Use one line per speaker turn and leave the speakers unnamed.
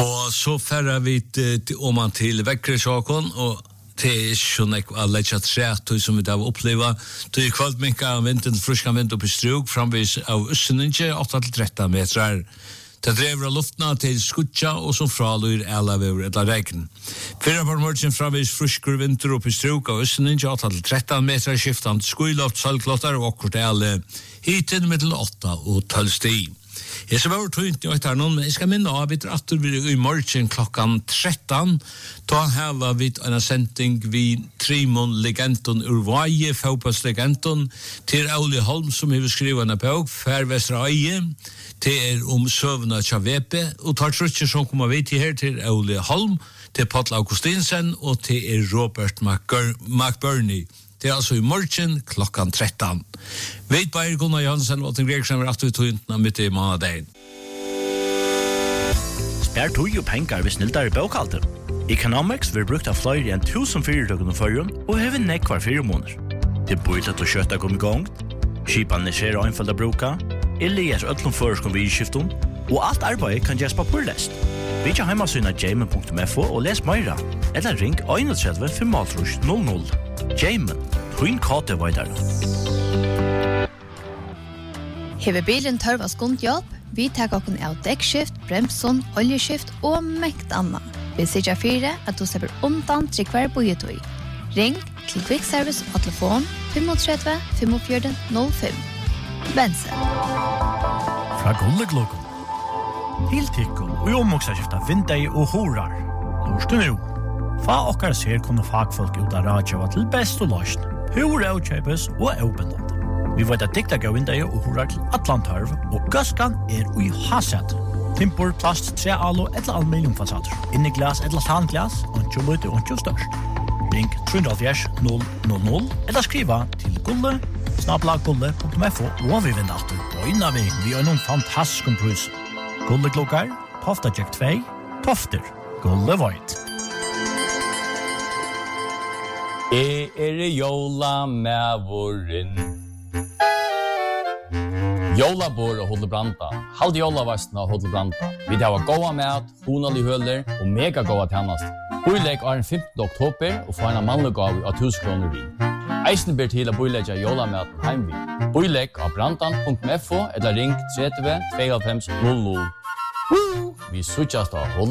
Och så färrar vi om man till Väckresakon och det är sån alla chatträtt som vi har uppleva. Det är kvalt mycket vintern friska vind upp i strug framvis av Östeninge 8-13 meter. Det driver luftna till skutja och som fralur alla över ett regn. Fyra på morgonen framvis friskare vinter upp i strug av Östeninge 8-13 meter skiftande skyloft, salklottar och kort alla hiten mellan 8 och 12 stig. Jag ska vara trynt i ett någon, men jag ska minna av att vi i morgon klockan 13 då har vi en sändning vid Trimon Legenton ur varje fotbollslegenton till Ole Holm som har skrivit en bok för Västra Öje. Det är om sövna Chavepe och tar trutcher som kommer vi till här till Ole Holm, till Paul Augustinsen och till Robert McBurney. Det är alltså i morgon klockan 13. Vet bara Gunnar Johansen och den Gregersen var att vi tog inte mitt i månaden.
Spär tog ju pengar vid snilldare bokhalter. Economics vil brukt av flere enn 1000 fyrirtøkken og førjen, og hever nekk hver 4 måneder. Det er bøylet å kjøtta kom i gang, skipene ser einfalt å bruka, elias øtlom føreskom vid skiften, og alt arbeid kan gjøres papurlest. Vi kan heimasyna jamen.fo og les meira, eller ring 31 5 00. Jamen, Twin Kate Vidar.
Hever bilen tørva skundhjelp, vi tar okken av dekkskift, bremson, oljeskift og mekt anna. Vi sier 4 at du slipper undan til hver bojetøy. Ring til Quick Service på telefon 35 45 05. Bense.
Fra Gullegloggen. Hiltikken og omvokserskifta vindeg og horar. Lorste nu. Fa okkar ser kunne fagfolk ut av radio til best og løsn. Hur avkjøpes og avbindende. Vi vet at dikta gav vindeg og horar til Atlantarv, og gaskan ui haset. Timpor, plast, trealo eller aluminiumfasader. Inne glas eller tanglas, og lite og størst. Ring 370 000 eller skriva til gulle@gulle.fo og vi vinner alltid bøyna vi har noen fantastisk pris. Gulleglokkar, Tofta Jack 2, Tofter, Gulle Void.
Jola med våren. Jolabor og Hodlebranta. Halde jolavastene og Hodlebranta. Vi har goda mat, honalig høler og mega goda tjennast. Bøyleik er den 15. oktober og får en mannlig gav av 1000 kroner vin. Eisen ber til å bøyleikja jolamaten heimvin. Bøyleik av brantan.fo eller ring 30 52 00. Vi suttjast av